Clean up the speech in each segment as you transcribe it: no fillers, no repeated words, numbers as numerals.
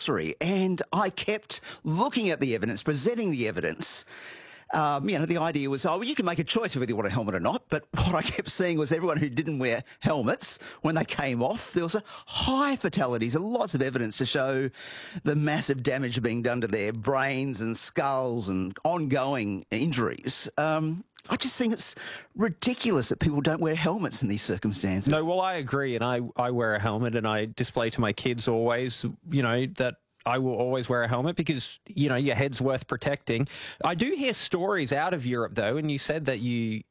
compulsory. And I kept looking at the evidence, presenting the evidence. The idea was, you can make a choice whether you want a helmet or not. But what I kept seeing was everyone who didn't wear helmets, when they came off, there was a high fatalities and lots of evidence to show the massive damage being done to their brains and skulls and ongoing injuries. I just think it's ridiculous that people don't wear helmets in these circumstances. No, well, I agree. And I wear a helmet and I display to my kids always, that I will always wear a helmet because, your head's worth protecting. I do hear stories out of Europe, though, and you said that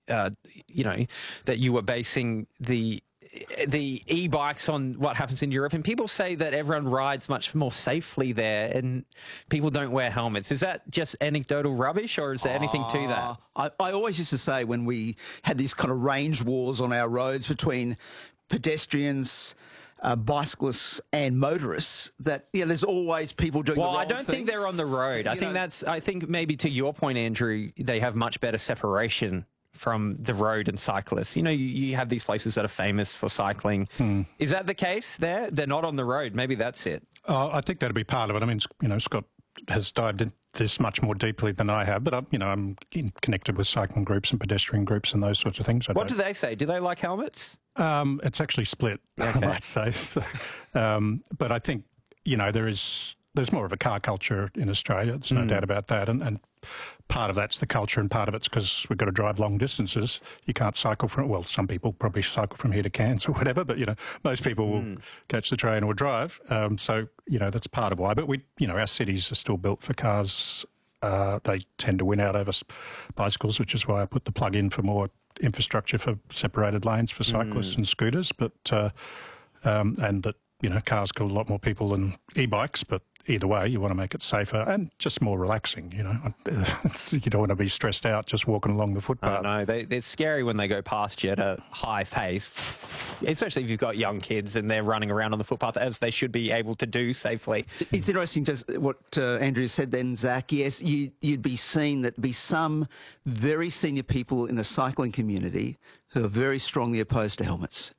that you were basing the e-bikes on what happens in Europe, and people say that everyone rides much more safely there and people don't wear helmets. Is that just anecdotal rubbish, or is there anything to that? I always used to say when we had these kind of range wars on our roads between pedestrians, bicyclists and motorists, that there's always people doing the wrong I don't think they're on the road. I think maybe to your point, Andrew, they have much better separation from the road and cyclists. You have these places that are famous for cycling. Is that the case there? They're not on the road. Maybe that's it. I think that'd be part of it. I mean, Scott has dived into this much more deeply than I have, but I'm connected with cycling groups and pedestrian groups and those sorts of things. What do they say? Do they like helmets? It's actually split, okay. I might say. So, but I think, there's more of a car culture in Australia. There's no doubt about that. And part of that's the culture and part of it's because we've got to drive long distances. You can't cycle some people probably cycle from here to Cairns or whatever, but, most people will catch the train or drive. So, that's part of why. But our cities are still built for cars. They tend to win out over bicycles, which is why I put the plug in for more infrastructure for separated lanes for cyclists and scooters. But, and that, cars kill a lot more people than e-bikes, but either way, you want to make it safer and just more relaxing, You don't want to be stressed out just walking along the footpath. No, they're scary when they go past you at a high pace, especially if you've got young kids and they're running around on the footpath, as they should be able to do safely. It's interesting just what Andrew said then, Zach. Yes, you'd be seeing that be some very senior people in the cycling community who are very strongly opposed to helmets.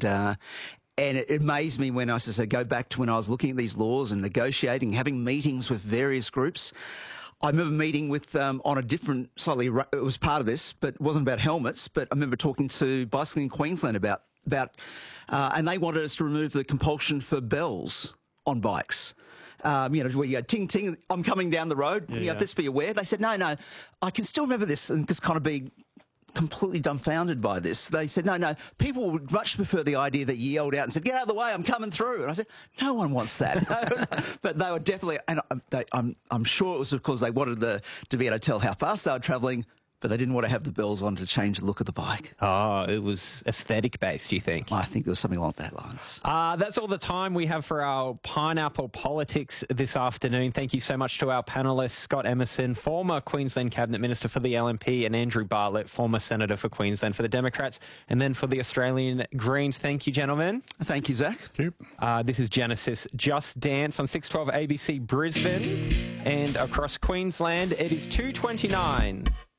And it amazed me when I go back to when I was looking at these laws and negotiating, having meetings with various groups. I remember meeting with, on a different, it was part of this, but it wasn't about helmets, but I remember talking to Bicycling Queensland about, and they wanted us to remove the compulsion for bells on bikes. Where you go, ting, ting, I'm coming down the road, let's be aware. They said, no, I can still remember this and just kind of be completely dumbfounded by this. They said, no, people would much prefer the idea that you yelled out and said, get out of the way, I'm coming through. And I said, no one wants that. But they were definitely, and I'm sure it was because they wanted to be able to tell how fast they were travelling, but they didn't want to have the bells on to change the look of the bike. Oh, it was aesthetic-based, you think? I think there was something along that lines. That's all the time we have for our Pineapple Politics this afternoon. Thank you so much to our panellists, Scott Emerson, former Queensland Cabinet Minister for the LNP, and Andrew Bartlett, former Senator for Queensland for the Democrats, and then for the Australian Greens. Thank you, gentlemen. Thank you, Zach. Thank you. This is Genesis Just Dance on 612 ABC Brisbane, and across Queensland, it is 2:29.